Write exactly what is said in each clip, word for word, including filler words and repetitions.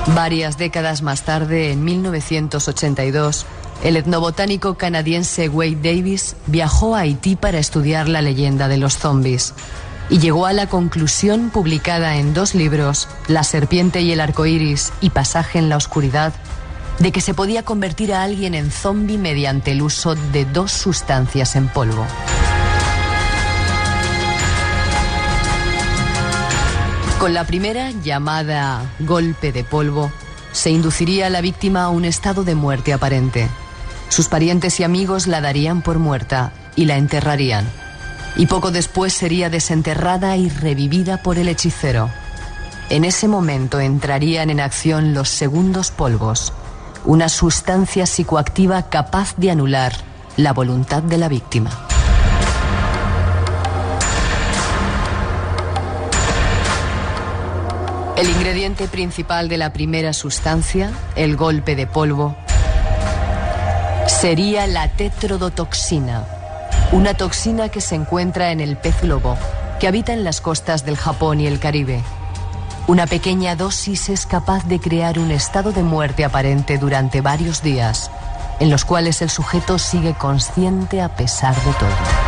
Varias décadas más tarde, en mil novecientos ochenta y dos, el etnobotánico canadiense Wade Davis viajó a Haití para estudiar la leyenda de los zombies y llegó a la conclusión, publicada en dos libros, La serpiente y el arcoíris y Pasaje en la oscuridad, de que se podía convertir a alguien en zombie mediante el uso de dos sustancias en polvo. Con la primera, llamada golpe de polvo, se induciría a la víctima a un estado de muerte aparente. Sus parientes y amigos la darían por muerta y la enterrarían. Y poco después sería desenterrada y revivida por el hechicero. En ese momento entrarían en acción los segundos polvos, una sustancia psicoactiva capaz de anular la voluntad de la víctima. El ingrediente principal de la primera sustancia, el golpe de polvo, sería la tetrodotoxina, una toxina que se encuentra en el pez lobo, que habita en las costas del Japón y el Caribe. Una pequeña dosis es capaz de crear un estado de muerte aparente durante varios días, en los cuales el sujeto sigue consciente a pesar de todo.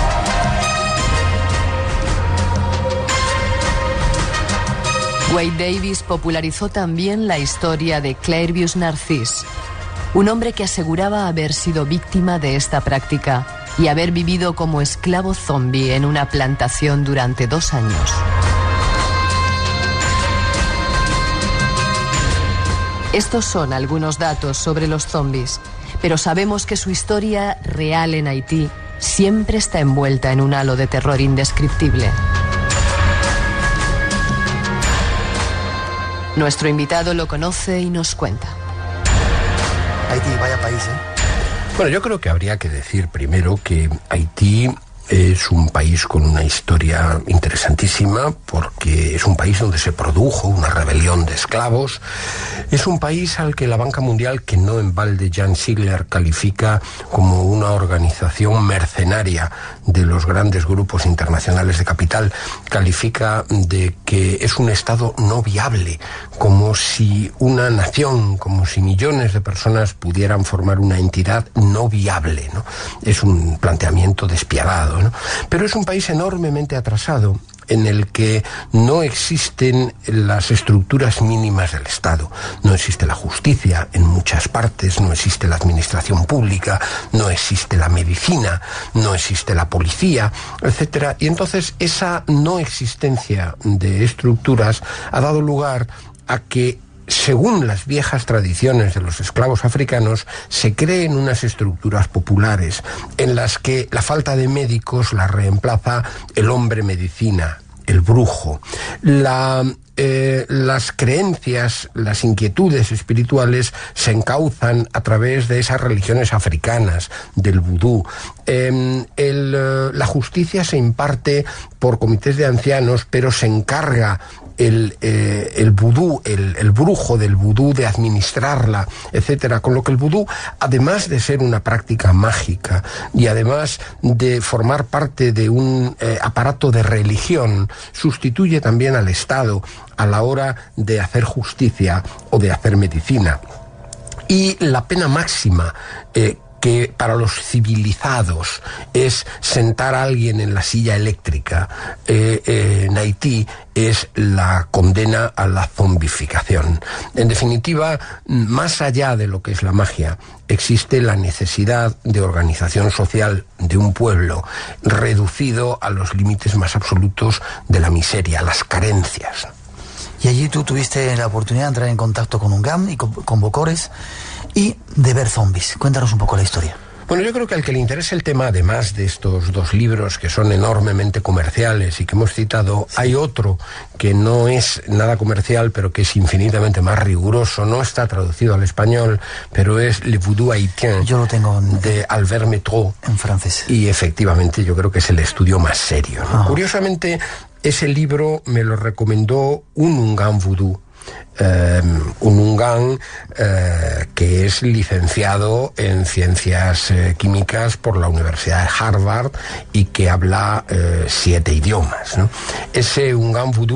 Wade Davis popularizó también la historia de Clairvius Narcisse, un hombre que aseguraba haber sido víctima de esta práctica y haber vivido como esclavo zombie en una plantación durante dos años. Estos son algunos datos sobre los zombies, pero sabemos que su historia real en Haití siempre está envuelta en un halo de terror indescriptible. Nuestro invitado lo conoce y nos cuenta. Haití, vaya país, ¿eh? Bueno, yo creo que habría que decir primero que Haití es un país con una historia interesantísima, porque es un país donde se produjo una rebelión de esclavos. Es un país al que la Banca Mundial, que no en balde Jan Sigler califica como una organización mercenaria de los grandes grupos internacionales de capital, califica de que es un estado no viable, como si una nación, como si millones de personas pudieran formar una entidad no viable, ¿no? Es un planteamiento despiadado, ¿no? Pero es un país enormemente atrasado, en el que no existen las estructuras mínimas del Estado. No existe la justicia en muchas partes, no existe la administración pública, no existe la medicina, no existe la policía, etcétera. Y entonces esa no existencia de estructuras ha dado lugar a que, según las viejas tradiciones de los esclavos africanos, se creen unas estructuras populares en las que la falta de médicos la reemplaza el hombre medicina, el brujo. La, eh, las creencias, las inquietudes espirituales se encauzan a través de esas religiones africanas, del vudú. Eh, el, la justicia se imparte por comités de ancianos, pero se encarga el, eh, el vudú, el, el brujo del vudú de administrarla, etcétera. Con lo que el vudú, además de ser una práctica mágica y además de formar parte de un eh, aparato de religión, sustituye también al Estado a la hora de hacer justicia o de hacer medicina. Y la pena máxima eh, que para los civilizados es sentar a alguien en la silla eléctrica, eh, eh, en Haití es la condena a la zombificación. En definitiva, más allá de lo que es la magia, existe la necesidad de organización social de un pueblo reducido a los límites más absolutos de la miseria, las carencias. Y allí tú tuviste la oportunidad de entrar en contacto con UNGAM y con, con Bocores y de ver zombies. Cuéntanos un poco la historia. Bueno, yo creo que al que le interese el tema, además de estos dos libros que son enormemente comerciales y que hemos citado, sí, hay otro que no es nada comercial, pero que es infinitamente más riguroso. No está traducido al español, pero es Le Voodoo Haïtien. Yo lo tengo en, de Albert Métro. En francés. Y efectivamente yo creo que es el estudio más serio, ¿no? Ah. Curiosamente, ese libro me lo recomendó un Ungan Voodoo. Eh, un Ungan eh, que es licenciado en ciencias eh, químicas por la Universidad de Harvard y que habla eh, siete idiomas, ¿no? Ese Ungan Voodoo